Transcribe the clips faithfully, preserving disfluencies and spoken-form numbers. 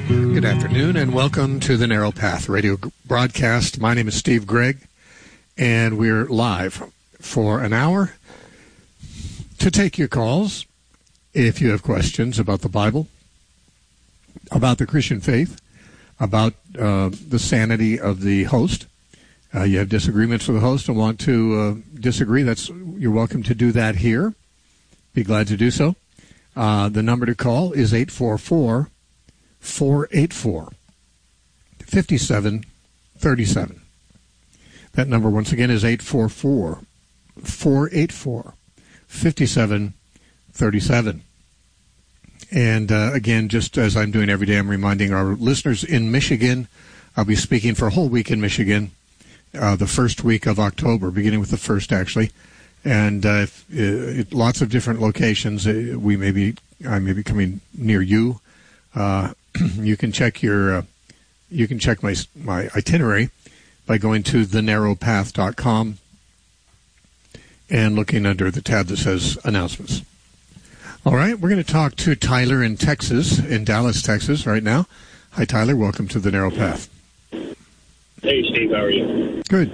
Good afternoon and welcome to the Narrow Path radio broadcast. My name is Steve Gregg, and we're live for an hour to take your calls if you have questions about the Bible, about the Christian faith, about uh, the sanity of the host. Uh, you have disagreements with the host and want to uh, disagree, that's you're welcome to do that here. Be glad to do so. Uh, the number to call is eight four four, four eight four, five seven three seven. That number, once again, is eight four four, four eight four, five seven three seven. And uh, again, just as I'm doing every day, I'm reminding our listeners in Michigan, I'll be speaking for a whole week in Michigan, uh, the first week of October, beginning with the first, actually. And uh, if, uh, it, lots of different locations. Uh, we may be, I may be coming near you. Uh, you can check your, uh, you can check my my itinerary by going to the narrow path dot com and looking under the tab that says announcements. All right, we're going to talk to Tyler in Texas, in Dallas, Texas, right now. Hi, Tyler. Welcome to the Narrow Path. Hey, Steve. How are you? Good.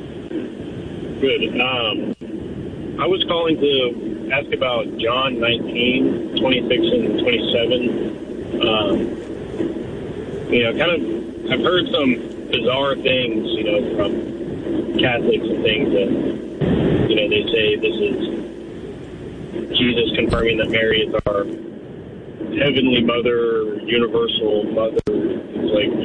Good. Um, I was calling to ask about John nineteen, twenty-six and twenty-seven. Um, you know, kind of, I've heard some bizarre things, you know, from Catholics and things that, you know, they say this is Jesus confirming that Mary is our heavenly mother, universal mother. It's like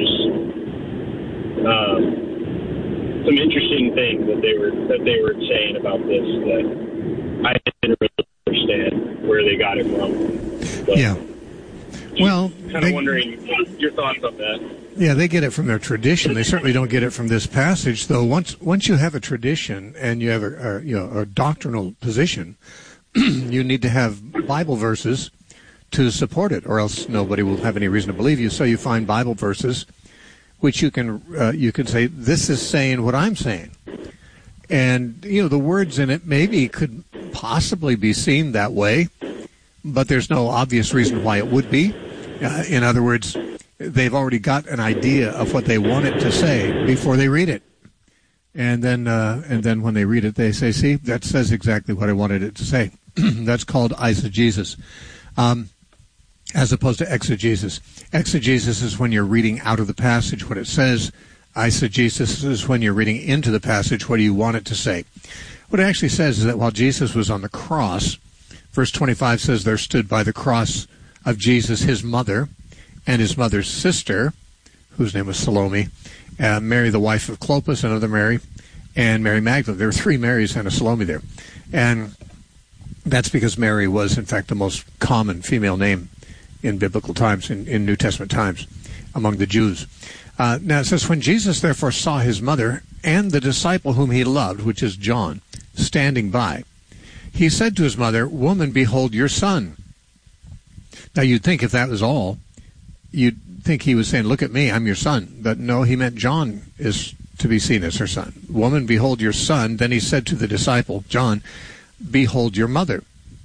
just um, some interesting things that they were that they were saying about this that I didn't really understand where they got it from. But yeah. Well, kind of wondering your thoughts on that. Yeah, they get it from their tradition. They certainly don't get it from this passage, though. Once once you have a tradition and you have a, a you know a doctrinal position, you need to have Bible verses to support it, or else nobody will have any reason to believe you. So you find Bible verses which you can uh, you can say, this is saying what I'm saying. And, you know, the words in it maybe could possibly be seen that way, but there's no obvious reason why it would be. Uh, in other words, they've already got an idea of what they want it to say before they read it. And then uh, and then when they read it, they say, see, that says exactly what I wanted it to say. That's called eisegesis. Um as opposed to exegesis. Exegesis is when you're reading out of the passage what it says. Eisegesis is when you're reading into the passage what do you want it to say. What it actually says is that while Jesus was on the cross, verse twenty-five says there stood by the cross of Jesus his mother and his mother's sister, whose name was Salome, uh, Mary the wife of Clopas, another Mary, and Mary Magdalene. There were three Marys and a Salome there. And that's because Mary was, in fact, the most common female name in biblical times, in, in New Testament times, among the Jews. Uh, now it says, when Jesus therefore saw his mother and the disciple whom he loved, which is John, standing by, he said to his mother, woman, behold your son. Now you'd think if that was all, you'd think he was saying, look at me, I'm your son. But no, he meant John is to be seen as her son. Woman, behold your son. Then he said to the disciple, John, behold your mother.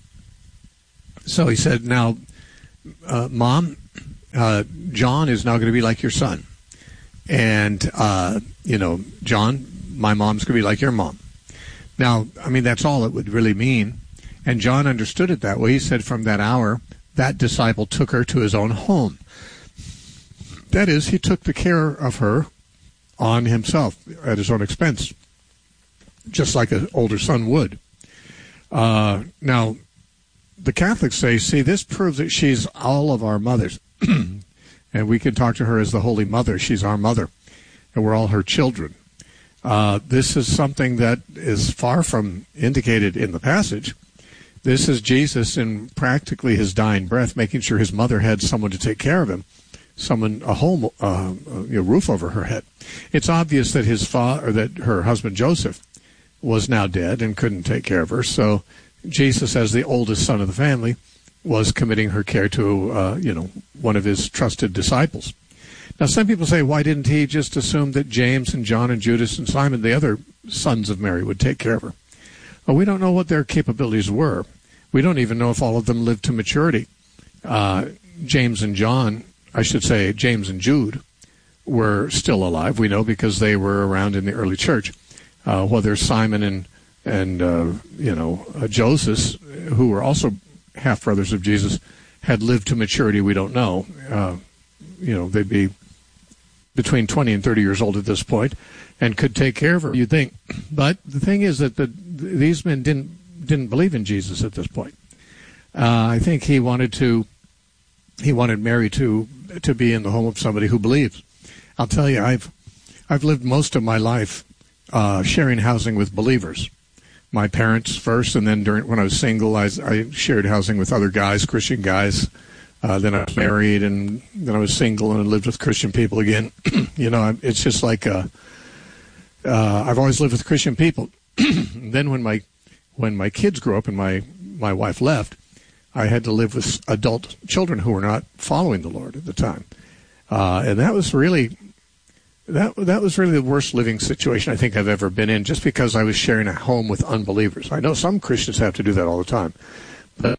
So he said, now, Uh, Mom, uh, John is now going to be like your son. And, uh, you know, John, my mom's going to be like your mom. Now, I mean, that's all it would really mean. And John understood it that way. He said from that hour, that disciple took her to his own home. That is, he took the care of her on himself at his own expense, just like an older son would. Uh, now, the Catholics say, see, this proves that she's all of our mothers. And we can talk to her as the Holy Mother. She's our mother. And we're all her children. Uh, this is something that is far from indicated in the passage. This is Jesus in practically his dying breath, making sure his mother had someone to take care of him, someone, a home, uh, a roof over her head. It's obvious that his father, or that her husband Joseph, was now dead and couldn't take care of her. So Jesus, as the oldest son of the family, was committing her care to, uh, you know, one of his trusted disciples. Now, some people say, why didn't he just assume that James and John and Judas and Simon, the other sons of Mary, would take care of her? Well, we don't know what their capabilities were. We don't even know if all of them lived to maturity. Uh, James and John I should say James and Jude, were still alive. We know because they were around in the early church. Uh, whether Simon and and uh, you know uh, Joseph, who were also half brothers of Jesus, had lived to maturity, we don't know. Uh, you know, they'd be between twenty and thirty years old at this point, and could take care of her, you'd think. But the thing is that the, these men didn't didn't believe in Jesus at this point. Uh, I think he wanted to he wanted Mary to to be in the home of somebody who believes. I'll tell you, I've I've lived most of my life uh, sharing housing with believers. My parents first, and then during when I was single, I, I shared housing with other guys, Christian guys. Uh, then I was married, and then I was single, and I lived with Christian people again. You know, it's just like uh, uh, I've always lived with Christian people. Then when my when my kids grew up and my my wife left, I had to live with adult children who were not following the Lord at the time. Uh, and that was really that that was really the worst living situation I think I've ever been in, just because I was sharing a home with unbelievers. I know some Christians have to do that all the time, but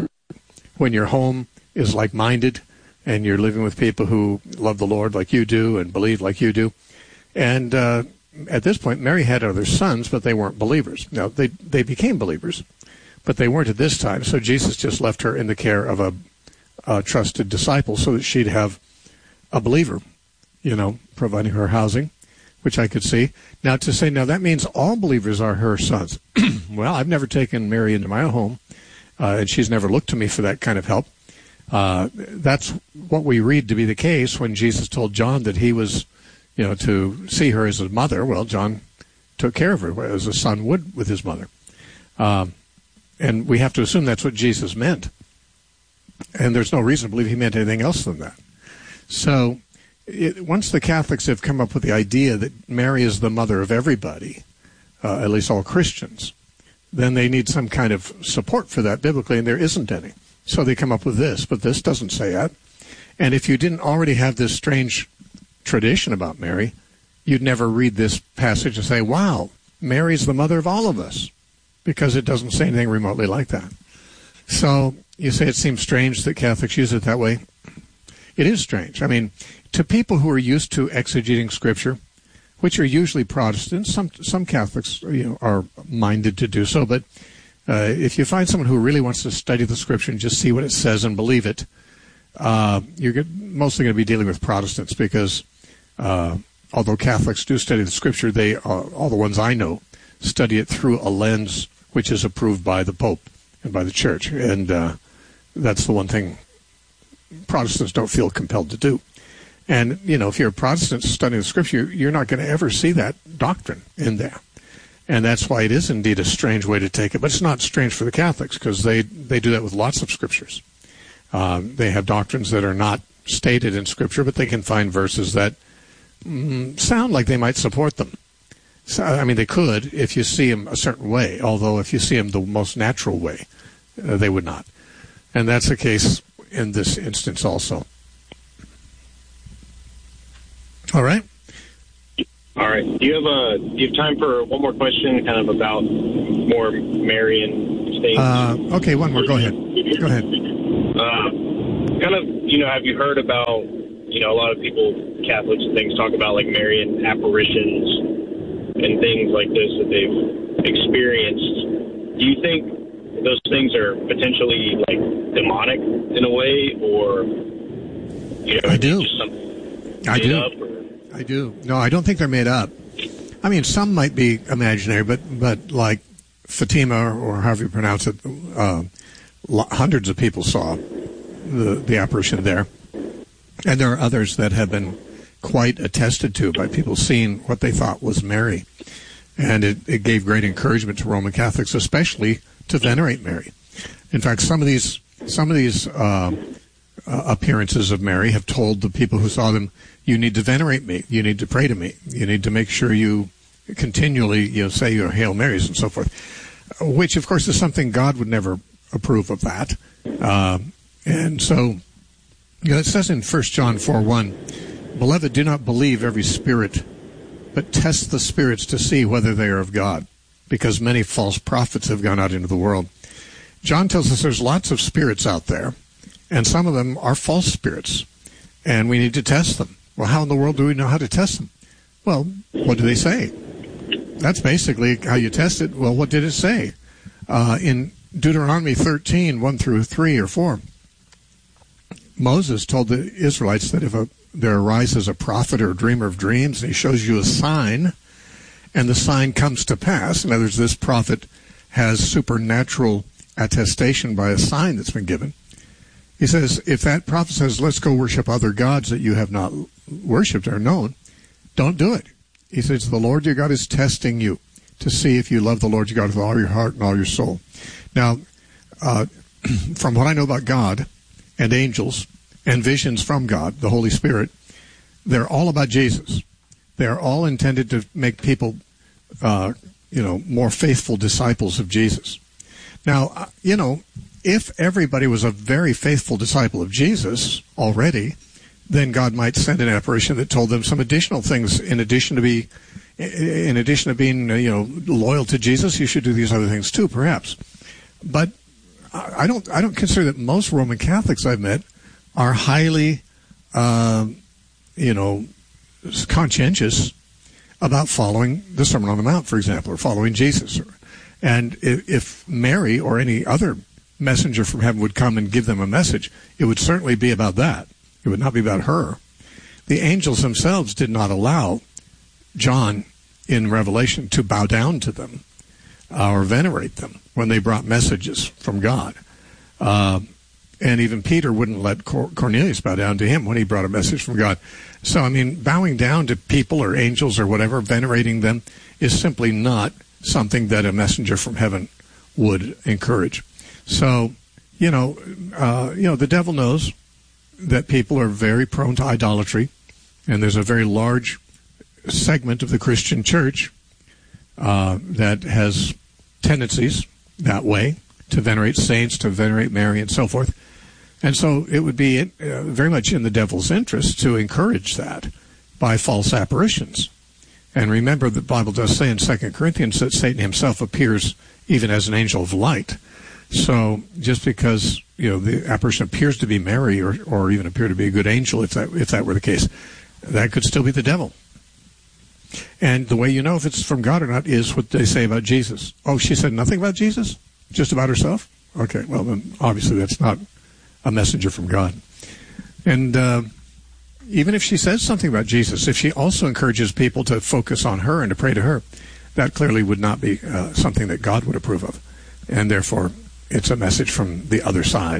when your home is like-minded and you're living with people who love the Lord like you do and believe like you do, and uh, at this point, Mary had other sons, but they weren't believers. Now they they became believers, but they weren't at this time. So Jesus just left her in the care of a, a trusted disciple so that she'd have a believer, you know, providing her housing, which I could see. Now, to say, now that means all believers are her sons. Well, I've never taken Mary into my home, uh, and she's never looked to me for that kind of help. Uh, that's what we read to be the case when Jesus told John that he was, you know, to see her as a mother. Well, John took care of her as a son would with his mother. Um, and we have to assume that's what Jesus meant. And there's no reason to believe he meant anything else than that. So it, once the Catholics have come up with the idea that Mary is the mother of everybody, uh, at least all Christians, then they need some kind of support for that biblically, and there isn't any. So they come up with this, but this doesn't say that. And if you didn't already have this strange tradition about Mary, you'd never read this passage and say, wow, Mary's the mother of all of us, because it doesn't say anything remotely like that. So you say it seems strange that Catholics use it that way. It is strange. I mean, to people who are used to exegeting Scripture, which are usually Protestants, some some Catholics, you know, are minded to do so, but uh, if you find someone who really wants to study the Scripture and just see what it says and believe it, uh, you're mostly going to be dealing with Protestants, because uh, although Catholics do study the Scripture, they uh, all the ones I know study it through a lens which is approved by the Pope and by the Church, and uh, that's the one thing Protestants don't feel compelled to do. And, you know, if you're a Protestant studying the Scripture, you're not going to ever see that doctrine in there. And that's why it is indeed a strange way to take it. But it's not strange for the Catholics, because they, they do that with lots of Scriptures. Um, they have doctrines that are not stated in Scripture, but they can find verses that mm, sound like they might support them. So, I mean, they could if you see them a certain way, although if you see them the most natural way, uh, they would not. And that's the case in this instance also. All right. All right. Do you have a do you have time for one more question, kind of about more Marian things? Uh, okay, one more. Go ahead. Go ahead. Uh, kind of, you know, have you heard about, you know, a lot of people, Catholics and things, talk about like Marian apparitions and things like this that they've experienced. Do you think those things are potentially like demonic in a way, or, you know, I do. Just something I do. up, or? I do. No, I don't think they're made up. I mean, some might be imaginary, but but like Fatima, or however you pronounce it, uh, hundreds of people saw the the apparition there, and there are others that have been quite attested to by people seeing what they thought was Mary, and it, it gave great encouragement to Roman Catholics, especially to venerate Mary. In fact, some of these some of these uh, uh, appearances of Mary have told the people who saw them, you need to venerate me, you need to pray to me, you need to make sure you continually, you know, say your Hail Marys and so forth, which of course is something God would never approve of that. Uh, and so, you know, it says in First John four one, Beloved, do not believe every spirit, but test the spirits to see whether they are of God, because many false prophets have gone out into the world. John tells us there's lots of spirits out there, and some of them are false spirits. and we need to test them. Well, how in the world do we know how to test them? Well, what do they say? That's basically how you test it. Well, what did it say? Uh, in Deuteronomy thirteen, one through three or four, Moses told the Israelites that if a, there arises a prophet or a dreamer of dreams, and he shows you a sign, and the sign comes to pass, in other words, this prophet has supernatural attestation by a sign that's been given. He says, if that prophet says, let's go worship other gods that you have not worshipped or known, don't do it. He says, the Lord your God is testing you to see if you love the Lord your God with all your heart and all your soul. Now, uh, from what I know about God and angels and visions from God, the Holy Spirit, they're all about Jesus. They're all intended to make people, uh, you know, more faithful disciples of Jesus. Now, you know, if everybody was a very faithful disciple of Jesus already, then God might send an apparition that told them some additional things in addition to be, in addition to being, you know, loyal to Jesus, you should do these other things too, perhaps. But I don't, I don't consider that most Roman Catholics I've met are highly, uh, you know, conscientious about following the Sermon on the Mount, for example, or following Jesus. And if, if Mary or any other messenger from heaven would come and give them a message, it would certainly be about that. It would not be about her. The angels themselves did not allow John in Revelation to bow down to them uh, or venerate them when they brought messages from God. Uh, and even Peter wouldn't let Cor- Cornelius bow down to him when he brought a message from God. So, I mean, bowing down to people or angels or whatever, venerating them, is simply not something that a messenger from heaven would encourage. So, you know, uh, you know, the devil knows that people are very prone to idolatry, and there's a very large segment of the Christian church uh, that has tendencies that way to venerate saints, to venerate Mary, and so forth. And so it would be uh, very much in the devil's interest to encourage that by false apparitions. And remember, the Bible does say in Second Corinthians that Satan himself appears even as an angel of light. So just because, you know, the apparition appears to be Mary or, or even appear to be a good angel, if that if that were the case, that could still be the devil. And the way you know if it's from God or not is what they say about Jesus. Oh, she said nothing about Jesus? Just about herself? Okay, well, then obviously that's not a messenger from God. And uh, even if she says something about Jesus, if she also encourages people to focus on her and to pray to her, that clearly would not be uh, something that God would approve of. And therefore, it's a message from the other side.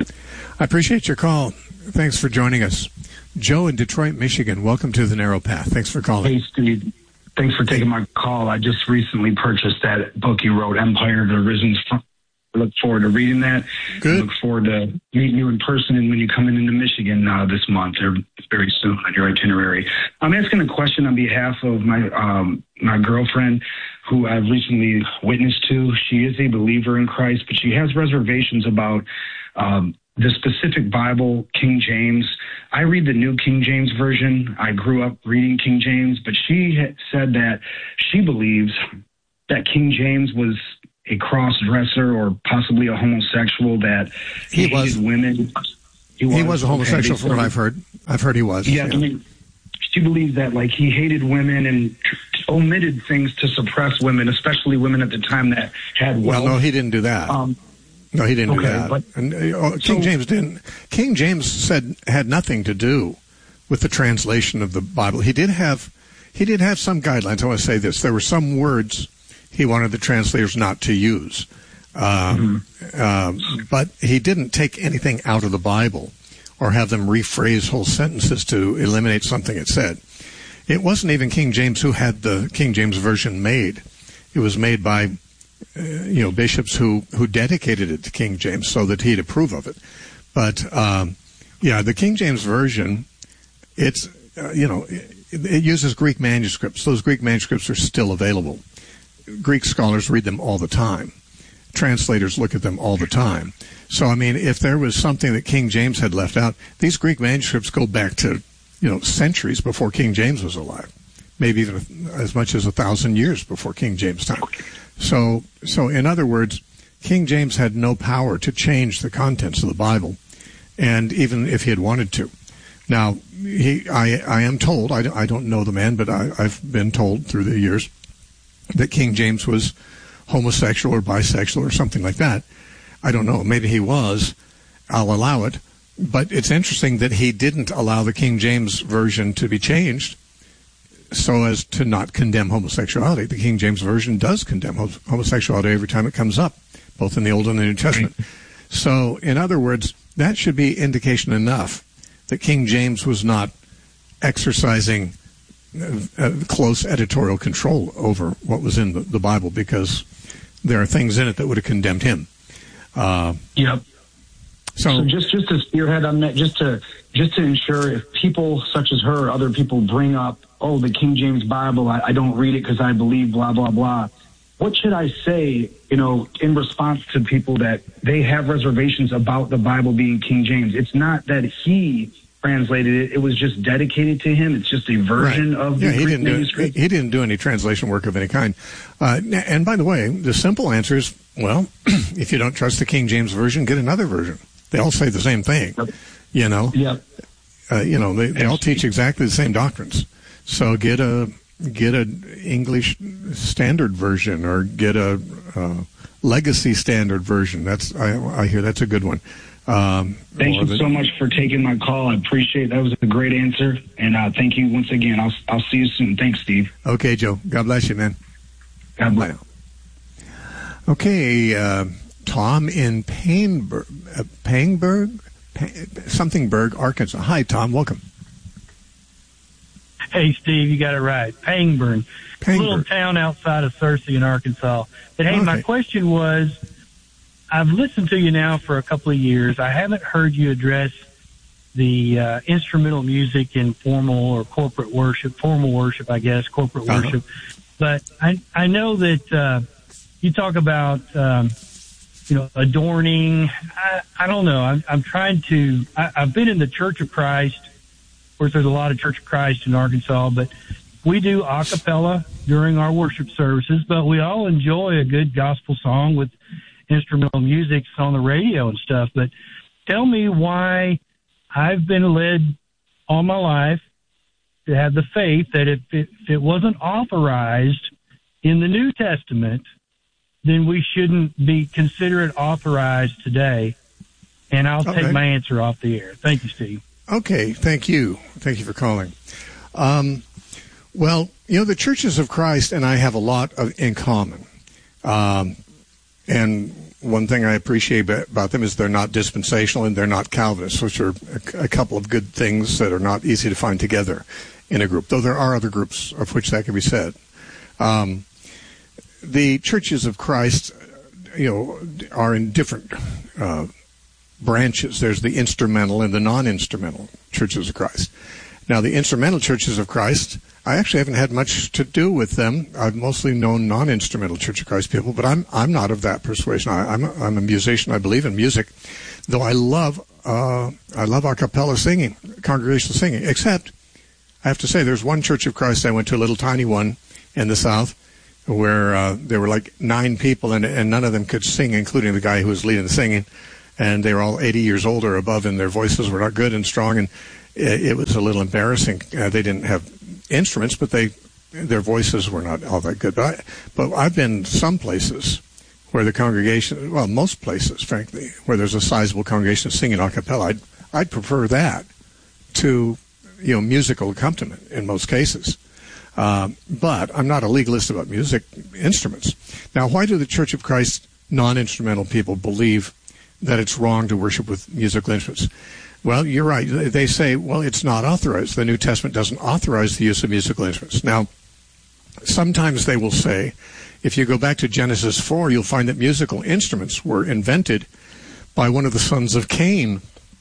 I appreciate your call. Thanks for joining us. Joe in Detroit, Michigan, welcome to The Narrow Path. Thanks for calling. Hey, Steve. Thanks for taking my call. I just recently purchased that book you wrote, Empire, The Risen. I look forward to reading that. Good. I look forward to meeting you in person and when you come in into Michigan uh, this month or very soon on your itinerary. I'm asking a question on behalf of my um, my girlfriend who I've recently witnessed to. She is a believer in Christ, but she has reservations about um, the specific Bible, King James. I read the New King James Version. I grew up reading King James, but she had said that she believes that King James was a cross-dresser or possibly a homosexual, that he was women. He was, he was a homosexual okay, from what I've heard. I've heard he was. Yeah, yeah. I mean, she believes that like he hated women and omitted things to suppress women, especially women at the time that had wealth. Well, no, he didn't do that. Um, no, he didn't okay, do that. But, and, uh, King so, James didn't. King James said had nothing to do with the translation of the Bible. He did have, he did have some guidelines. I want to say this: there were some words he wanted the translators not to use. Um, mm-hmm. uh, but he didn't take anything out of the Bible or have them rephrase whole sentences to eliminate something it said. It wasn't even King James who had the King James Version made. It was made by, uh, you know, bishops who, who dedicated it to King James so that he'd approve of it. But, um, yeah, the King James Version, it's, uh, you know, it, it uses Greek manuscripts. Those Greek manuscripts are still available. Greek scholars read them all the time. Translators look at them all the time. So, I mean, if there was something that King James had left out, these Greek manuscripts go back to, you know, centuries before King James was alive, maybe even as much as a thousand years before King James' time. So, so in other words, King James had no power to change the contents of the Bible, and even if he had wanted to. Now, he, I, I am told, I, I don't know the man, but I, I've been told through the years that King James was homosexual or bisexual or something like that. I don't know. Maybe he was. I'll allow it. But it's interesting that he didn't allow the King James Version to be changed so as to not condemn homosexuality. The King James Version does condemn homosexuality every time it comes up, both in the Old and the New Testament. So, in other words, that should be indication enough that King James was not exercising uh, close editorial control over what was in the, the Bible, because there are things in it that would have condemned him. Uh, yep. So, so just just to spearhead on that, just to just to ensure if people such as her or other people bring up, oh, the King James Bible, I, I don't read it because I believe blah, blah, blah. What should I say, you know, in response to people that they have reservations about the Bible being King James? It's not that he translated it. It was just dedicated to him. It's just a version right. of the yeah, he Greek didn't manuscript. Do, he, he didn't do any translation work of any kind. Uh, and by the way, the simple answer is, well, if you don't trust the King James Version, get another version. They all say the same thing, yep. you know. Yep. Uh, you know, they, they all teach exactly the same doctrines. So get a get a English Standard Version or get a uh, Legacy Standard Version. That's I, I hear that's a good one. Um, thank you the, so much for taking my call. I appreciate it. That was a great answer, and uh, thank you once again. I'll I'll see you soon. Thanks, Steve. Okay, Joe. God bless you, man. God bless. Bye. Okay. Uh, Tom in Payneburg, uh, Payneburg, Pay, somethingburg, Arkansas. Hi, Tom. Welcome. Hey, Steve, you got it right. Payneburg, a little town outside of Searcy in Arkansas. But hey, okay. My question was, I've listened to you now for a couple of years. I haven't heard you address the uh, instrumental music in formal or corporate worship, formal worship, I guess, corporate uh-huh. worship. But I I know that uh, you talk about. Um, You know, adorning. I, I don't know. I'm, I'm trying to. I, I've been in the Church of Christ. Of course, there's a lot of Church of Christ in Arkansas, but we do a cappella during our worship services. But we all enjoy a good gospel song with instrumental music on the radio and stuff. But tell me why I've been led all my life to have the faith that if it, if it wasn't authorized in the New Testament, then we shouldn't be considered authorized today. And I'll take okay. my answer off the air. Thank you, Steve. Okay, thank you. Thank you for calling. Um, well, you know, the Churches of Christ and I have a lot of, in common. Um, and one thing I appreciate about them is they're not dispensational and they're not Calvinists, which are a, a couple of good things that are not easy to find together in a group, though there are other groups of which that can be said. Um, The Churches of Christ, you know, are in different uh, branches. There's the instrumental and the non-instrumental Churches of Christ. Now, the instrumental Churches of Christ, I actually haven't had much to do with them. I've mostly known non-instrumental Church of Christ people, but I'm I'm not of that persuasion. I, I'm a, I'm a musician. I believe in music, though I love uh, I love a cappella singing, congregational singing. Except, I have to say, there's one Church of Christ I went to, a little tiny one in the South, where uh, there were like nine people, and, and none of them could sing, including the guy who was leading the singing. And they were all eighty years old or above, and their voices were not good and strong, and it, it was a little embarrassing. Uh, they didn't have instruments, but they their voices were not all that good. But, I, but I've been some places where the congregation, well, most places, frankly, where there's a sizable congregation singing a cappella. I'd, I'd prefer that to, you know, musical accompaniment in most cases. Uh, but I'm not a legalist about music instruments. Now, why do the Church of Christ non-instrumental people believe that it's wrong to worship with musical instruments? Well, you're right. They say, well, it's not authorized. The New Testament doesn't authorize the use of musical instruments. Now, sometimes they will say, if you go back to Genesis four, you'll find that musical instruments were invented by one of the sons of Cain,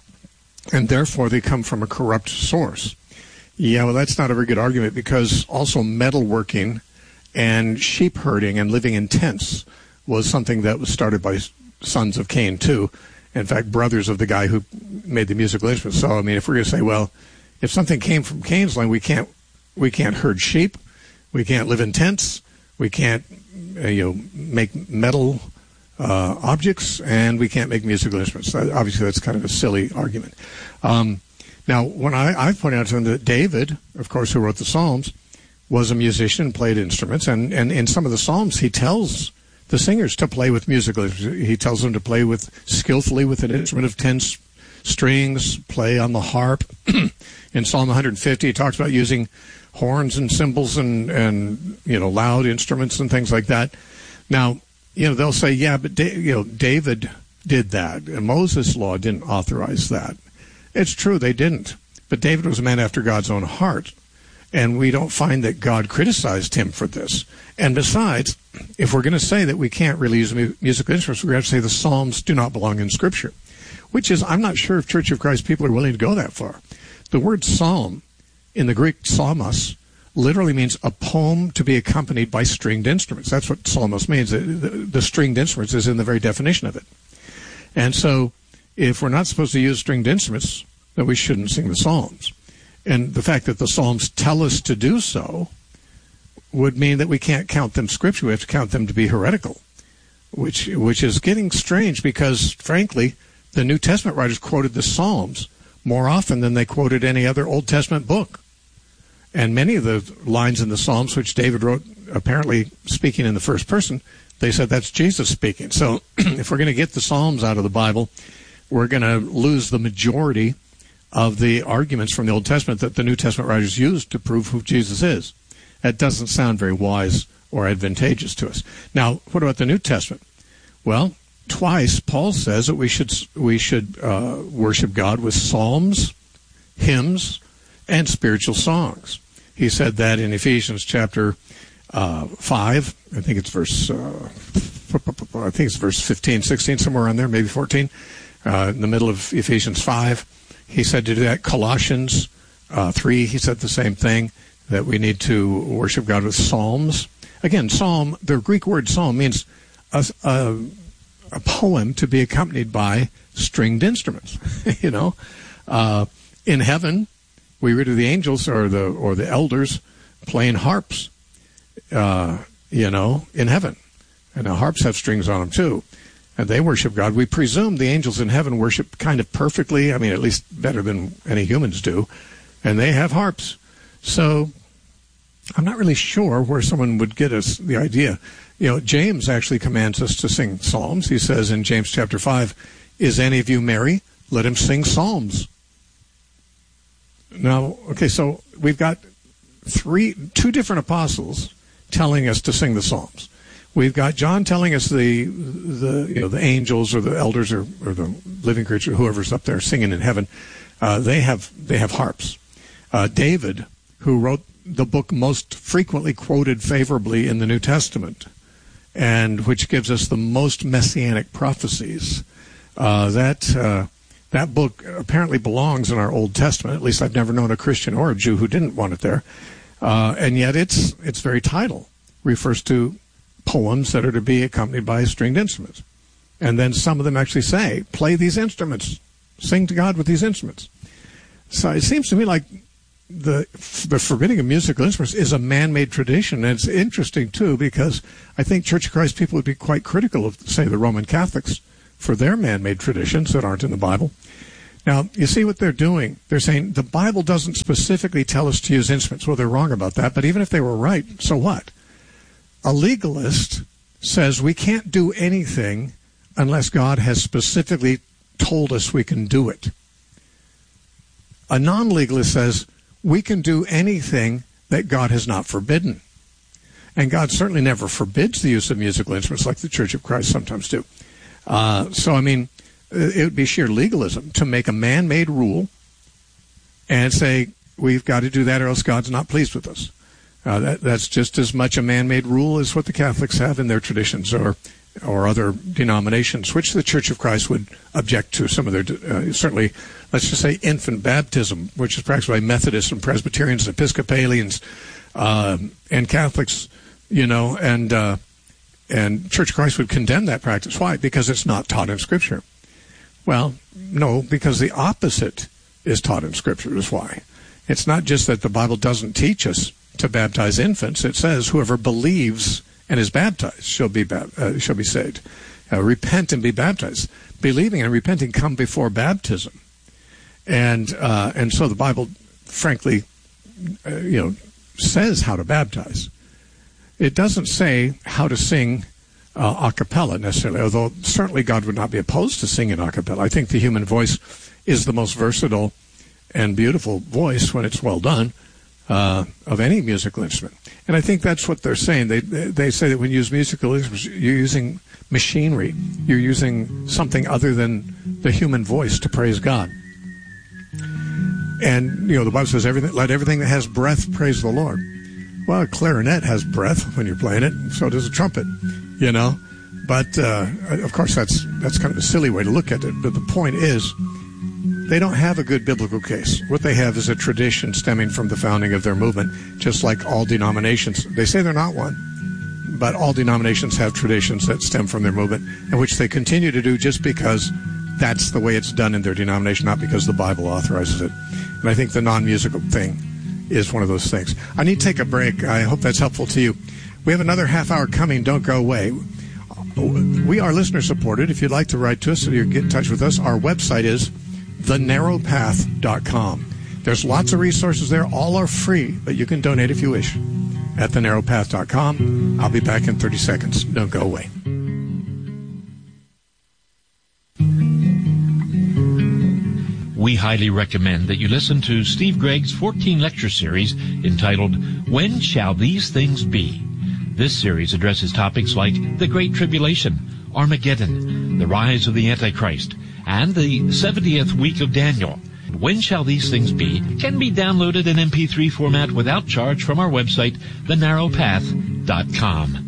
and therefore they come from a corrupt source. Yeah, well, that's not a very good argument, because also metalworking and sheep herding and living in tents was something that was started by sons of Cain, too. In fact, brothers of the guy who made the musical instruments. So, I mean, if we're going to say, well, if something came from Cain's line, we can't we can't herd sheep, we can't live in tents, we can't uh, you know make metal uh, objects, and we can't make musical instruments. Obviously, that's kind of a silly argument. Um, Now, when I, I pointed out to them that David, of course, who wrote the Psalms, was a musician and played instruments, and, and in some of the Psalms he tells the singers to play with musical. He tells them to play with skillfully with an instrument of ten strings, play on the harp. In Psalm one hundred fifty, he talks about using horns and cymbals and, and you know loud instruments and things like that. Now, you know they'll say, yeah, but da- you know David did that, and Moses' law didn't authorize that. It's true, they didn't. But David was a man after God's own heart. And we don't find that God criticized him for this. And besides, if we're going to say that we can't really use mu- musical instruments, we're going to say the Psalms do not belong in Scripture. Which is, I'm not sure if Church of Christ people are willing to go that far. The word psalm, in the Greek psalmos, literally means a poem to be accompanied by stringed instruments. That's what psalmos means. The, the, the stringed instruments is in the very definition of it. And so, if we're not supposed to use stringed instruments, then we shouldn't sing the Psalms. And the fact that the Psalms tell us to do so would mean that we can't count them Scripture. We have to count them to be heretical, which which is getting strange because, frankly, the New Testament writers quoted the Psalms more often than they quoted any other Old Testament book. And many of the lines in the Psalms, which David wrote, apparently speaking in the first person, they said that's Jesus speaking. So if we're going to get the Psalms out of the Bible, we're going to lose the majority of the arguments from the Old Testament that the New Testament writers used to prove who Jesus is. That doesn't sound very wise or advantageous to us. Now, what about the New Testament? Well, twice Paul says that we should we should uh, worship God with psalms, hymns, and spiritual songs. He said that in Ephesians chapter uh, five. I think it's verse. Uh, I think it's verse fifteen, sixteen, somewhere around there, maybe fourteen. Uh, in the middle of Ephesians five. He said to do that. Colossians uh, three, he said the same thing, that we need to worship God with psalms. Again, psalm, the Greek word psalm means a, a, a poem to be accompanied by stringed instruments. you know, uh, in heaven, we read of the angels or the or the elders playing harps. Uh, you know, in heaven, and the harps have strings on them too. And they worship God. We presume the angels in heaven worship kind of perfectly. I mean, at least better than any humans do. And they have harps. So I'm not really sure where someone would get us the idea. You know, James actually commands us to sing psalms. He says in James chapter five, is any of you merry? Let him sing psalms. Now, okay, so we've got three, two different apostles telling us to sing the psalms. We've got John telling us the the you know the angels or the elders or, or the living creature, whoever's up there singing in heaven, uh, they have they have harps. Uh, David, who wrote the book most frequently quoted favorably in the New Testament, and which gives us the most messianic prophecies, uh, that uh, that book apparently belongs in our Old Testament. At least I've never known a Christian or a Jew who didn't want it there, uh, and yet its its very title refers to poems that are to be accompanied by stringed instruments. And then some of them actually say, play these instruments, sing to God with these instruments. So it seems to me like the the forbidding of musical instruments is a man-made tradition. And it's interesting, too, because I think Church of Christ people would be quite critical of, say, the Roman Catholics for their man-made traditions that aren't in the Bible. Now, you see what they're doing. They're saying the Bible doesn't specifically tell us to use instruments. Well, they're wrong about that, but even if they were right, so what? A legalist says we can't do anything unless God has specifically told us we can do it. A non-legalist says we can do anything that God has not forbidden. And God certainly never forbids the use of musical instruments like the Church of Christ sometimes do. Uh, so, I mean, it would be sheer legalism to make a man-made rule and say we've got to do that or else God's not pleased with us. Uh, that, that's just as much a man-made rule as what the Catholics have in their traditions or or other denominations, which the Church of Christ would object to. Some of their, uh, certainly, let's just say infant baptism, which is practiced by Methodists and Presbyterians and Episcopalians uh, and Catholics, you know, and uh, and Church of Christ would condemn that practice. Why? Because it's not taught in Scripture. Well, no, because the opposite is taught in Scripture is why. It's not just that the Bible doesn't teach us to baptize infants. It says whoever believes and is baptized shall be uh, shall be saved. Uh, repent and be baptized. Believing and repenting come before baptism. And uh, and so the Bible, frankly, uh, you know, says how to baptize. It doesn't say how to sing uh, a cappella necessarily, although certainly God would not be opposed to singing a cappella. I think the human voice is the most versatile and beautiful voice when it's well done uh, of any musical instrument. And I think that's what they're saying. They they say that when you use musical instruments, you're using machinery. You're using something other than the human voice to praise God. And, you know, the Bible says, everything, let everything that has breath praise the Lord. Well, a clarinet has breath when you're playing it, and so does a trumpet, you know. But, uh, of course, that's that's kind of a silly way to look at it. But the point is, they don't have a good biblical case. What they have is a tradition stemming from the founding of their movement, just like all denominations. They say they're not one, but all denominations have traditions that stem from their movement, and which they continue to do just because that's the way it's done in their denomination, not because the Bible authorizes it. And I think the non-musical thing is one of those things. I need to take a break. I hope that's helpful to you. We have another half hour coming. Don't go away. We are listener supported. If you'd like to write to us or you get in touch with us, our website is the narrow path dot com. There's lots of resources there. All are free, but you can donate if you wish at the narrow path dot com. I'll be back in thirty seconds. Don't go away. We highly recommend that you listen to Steve Gregg's fourteen lecture series entitled, When Shall These Things Be? This series addresses topics like the Great Tribulation, Armageddon, the rise of the Antichrist, and the seventieth week of Daniel. When Shall These Things Be? Can be downloaded in M P three format without charge from our website, the narrow path dot com.